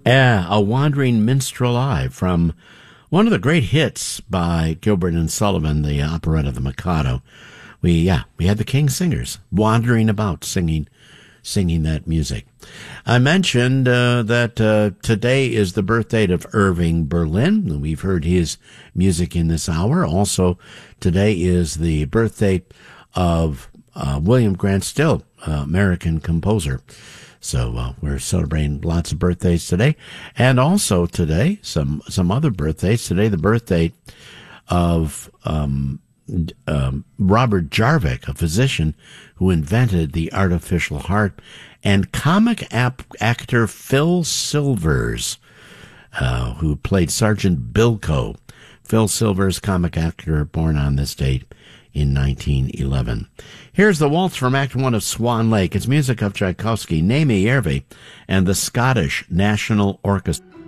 Yeah, A Wandering Minstrel I from one of the great hits by Gilbert and Sullivan, the operetta The Mikado. We had the King Singers wandering about singing that music. I mentioned that today is the birthday of Irving Berlin. We've heard his music in this hour. Also, today is the birthday of William Grant Still, American composer. So we're celebrating lots of birthdays today. And also today, some other birthdays. Today, the birthday of Robert Jarvik, a physician who invented the artificial heart, and comic actor Phil Silvers, who played Sergeant Bilko. Phil Silvers, comic actor, born on this date in 1911. Here's the waltz from Act 1 of Swan Lake. It's music of Tchaikovsky, Némi Järvi, and the Scottish National Orchestra.